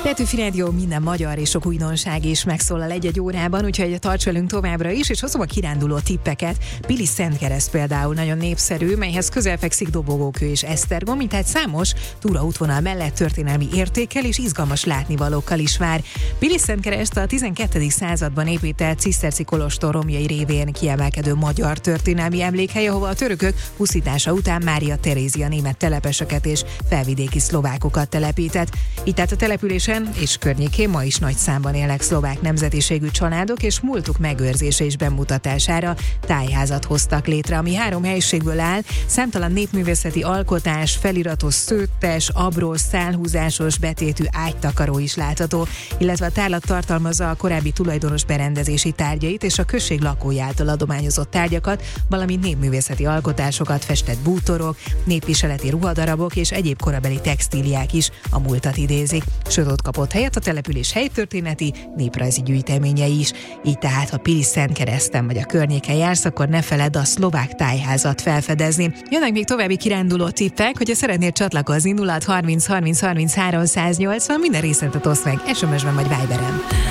Petőfi Rádió, minden magyar és sok újdonság is megszólal egy-egy órában, úgyhogy tarts velünk továbbra is, és hozom a kiránduló tippeket. Pilis-Szentkereszt például nagyon népszerű, melyhez közel fekszik Dobogókő és Esztergom, tehát számos túraútvonal mellett történelmi értékkel és izgalmas látnivalókkal is vár. Pilis-Szentkereszt a 12. században épített ciszterci kolostor romjai révén kiemelkedő magyar történelmi emlékhely, ahova a törökök pusztítása után Mária Terézia német telepeseket és felvidéki szlovákokat telepített. Így tehát a településen és környékén ma is nagy számban élnek szlovák nemzetiségű családok, és múltuk megőrzése és bemutatására tájházat hoztak létre, ami 3 helyiségből áll. Számtalan népművészeti alkotás, feliratos szőttes, abrós, szálhúzásos, betétű ágytakaró is látható, illetve a tárlat tartalmazza a korábbi tulajdonos berendezési tárgyait és a község lakói által adományozott tárgyakat, valamint népművészeti alkotásokat, festett bútorok, népviseleti ruhadarabok és egyéb korabeli textíliák is a múltat idézik. Sőt, ott kapott helyet a település helytörténeti, néprajzi gyűjteményei is. Így tehát, ha Pilis-Szentkereszten vagy a környéken jársz, akkor ne feledd a szlovák tájházat felfedezni. Jönnek még további kiránduló tippek, hogyha szeretnél csatlakozni 06 30 30 33 180, minden részletet oszd meg SMS-ben vagy Viberen.